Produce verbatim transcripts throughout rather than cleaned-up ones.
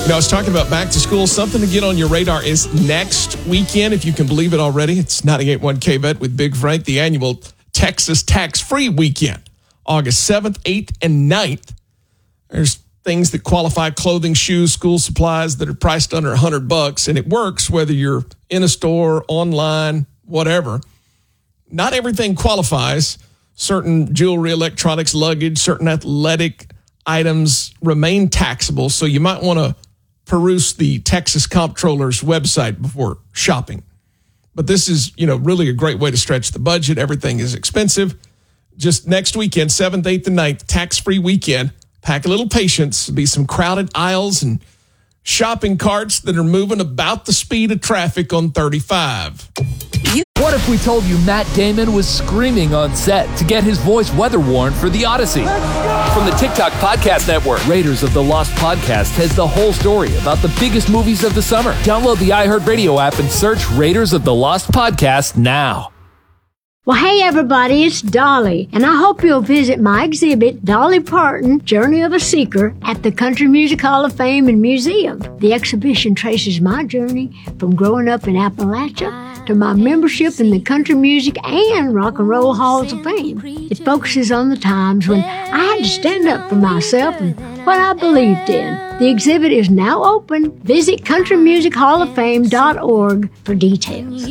You know, I was talking about back to school. Something to get on your radar is next weekend, if you can believe it already. It's ninety-eight point one K V E T with Big Frank, the annual Texas Tax-Free Weekend, August seventh, eighth, and ninth. There's things that qualify: clothing, shoes, school supplies that are priced under one hundred bucks, and it works whether you're in a store, online, whatever. Not everything qualifies. Certain jewelry, electronics, luggage, certain athletic items remain taxable, so you might want to peruse the Texas Comptroller's website before shopping. But this is, you know, really a great way to stretch the budget. Everything is expensive. Just next weekend, seventh, eighth, and ninth, tax-free weekend. Pack a little patience. There'll be some crowded aisles and shopping carts that are moving about the speed of traffic on thirty-five. What if we told you Matt Damon was screaming on set to get his voice weather-worn for The Odyssey? From the TikTok Podcast Network, Raiders of the Lost Podcast has the whole story about the biggest movies of the summer. Download the iHeartRadio app and search Raiders of the Lost Podcast now. Well, hey, everybody, it's Dolly, and I hope you'll visit my exhibit, Dolly Parton, Journey of a Seeker, at the Country Music Hall of Fame and Museum. The exhibition traces my journey from growing up in Appalachia to my membership in the Country Music and Rock and Roll Halls of Fame. It focuses on the times when I had to stand up for myself and what I believed in. The exhibit is now open. Visit country music hall of fame dot org for details.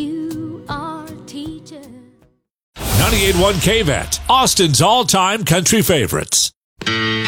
ninety-eight point one K V E T, Austin's all-time country favorites.